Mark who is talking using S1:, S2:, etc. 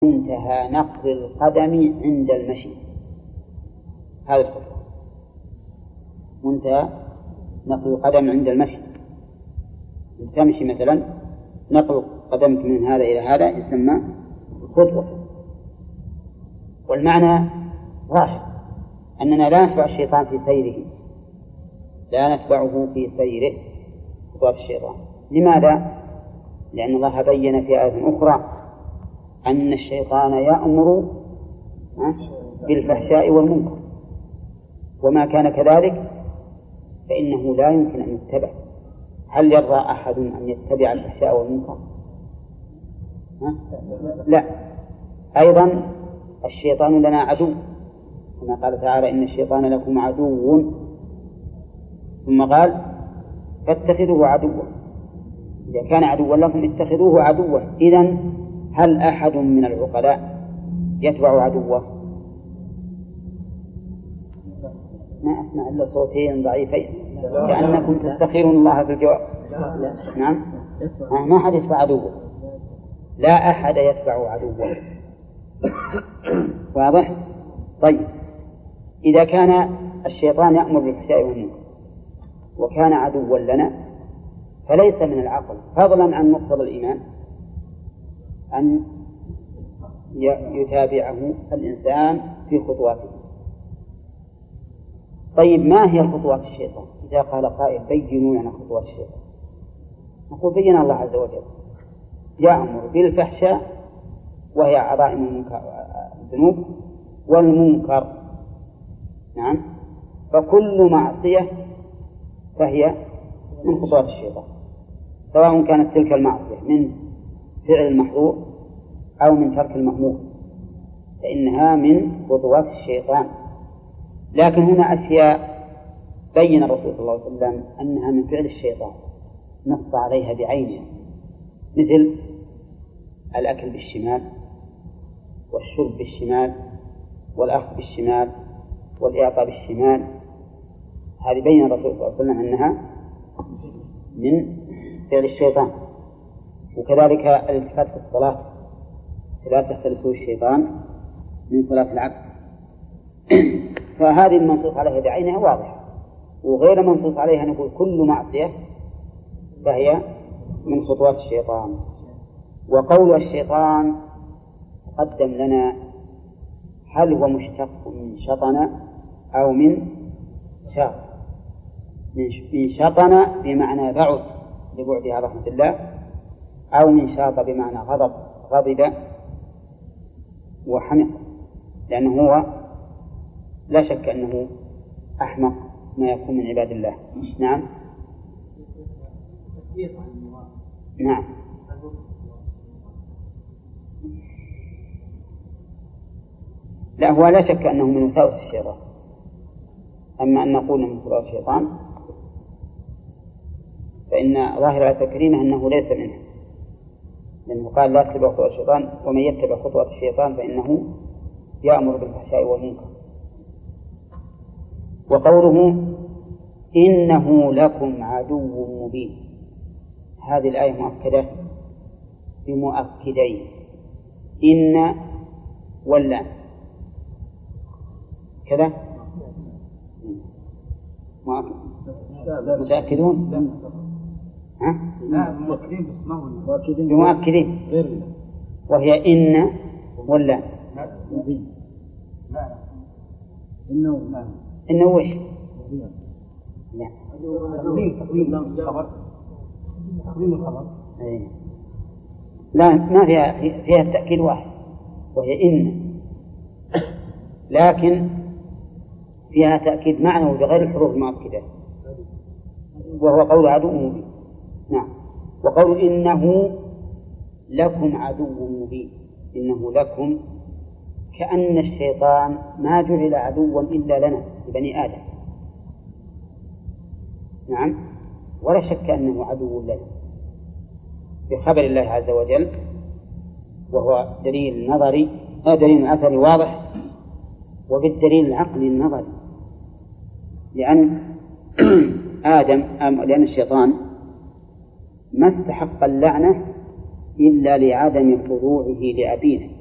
S1: منتهى نقض القدم عند المشي. هذه الخطوة منتهى نقض القدم عند المشي. تمشي مثلا نقل قدمك من هذا إلى هذا يسمى خطوة. والمعنى ظاهر أننا لا نتبع الشيطان في سيره، لا نتبعه في سيره خطوات الشيطان. لماذا؟ لأن الله بين في آية أخرى أن الشيطان يأمر بالفحشاء والمنكر، وما كان كذلك فإنه لا يمكن أن يتبع. هل يرضى أحد أن يتبع الفحشاء والمنكر؟ لا. أيضا الشيطان لنا عدو، كما قال تعالى إن الشيطان لكم عدو، ثم قال فاتخذوه عدوا. إذا كان عدوا لكم اتخذوه عدوا. إذن هل أحد من العقلاء يتبع عدوه؟ ما أسمع إلا صوتين ضعيفين كأنكم تستخيرون الله في الجواب. نعم، ما أحد يتبع عدوه، لا أحد يتبع عدوه. واضح؟ طيب، إذا كان الشيطان يأمر بالفحشاء والمنكر وكان عدوا لنا، فليس من العقل فضلا عن مقتضى الإيمان أن يتابعه الإنسان في خطواته. طيب، ما هي خطوات الشيطان؟ إذا قال قائل بينوا لنا خطوات الشيطان، نقول بين الله عز وجل يأمر بالفحشاء وهي عظائم الذنوب والمنكر. نعم، فكل معصية فهي من خطوات الشيطان، سواء كانت تلك المعصية من فعل المحظور أو من ترك المأمور، فإنها من خطوات الشيطان. لكن هنا أشياء بين الرسول صلى الله عليه وسلم أنها من فعل الشيطان، نص عليها بعينها، مثل الأكل بالشمال والشرب بالشمال والأخذ بالشمال والإعطاء بالشمال. هذه بين الرسول صلى الله عليه وسلم أنها من فعل الشيطان. وكذلك الالتفات في الصلاة لا تختلفه الشيطان من صلاة العبد. فهذه المنصوص عليها بعينها واضحة، وغير منصوص عليها نقول كل معصية فهي من خطوات الشيطان. وقول الشيطان قدم لنا هل هو مشتق من شطن أو من شاط؟ من شطن بمعنى بعد لبعدها رحمة الله، أو من شاط بمعنى غضب وحمق، لأنه هو لا شك أنه أحمق ما يكون من عباد الله. نعم. نعم. لا، هو لا شك أنه من وساوس الشيطان. أما أن نقول من خطوات الشيطان فإن ظاهر التكريم أنه ليس منه، لأنه قال لا تتبع خطوات الشيطان ومن يتبع خطوات الشيطان فإنه يأمر بالفحشاء والمنكر. وقوله إنه لكم عدو مبين، هذه الآية مؤكدة بمؤكدين، إن ولا كذا متأكدون؟ بمؤكدين، وهي إن ولا إنه وش؟ لا، ما فيها التأكيد واحد وهي إن، لكن فيها تأكيد معنوي بغير الحروف المؤكدة، وهو قول عدو مبين. نعم. وقول إنه لكم عدو مبين، إنه لكم كأن الشيطان ما جعل عدوا إلا لنا لبني آدم. نعم، ولا شك أنه عدو لنا بخبر الله عز وجل، وهو دليل نظري دليل أثري واضح، وبالدليل العقلي النظري، لأن لأن الشيطان ما استحق اللعنة إلا لعدم خضوعه لأبيه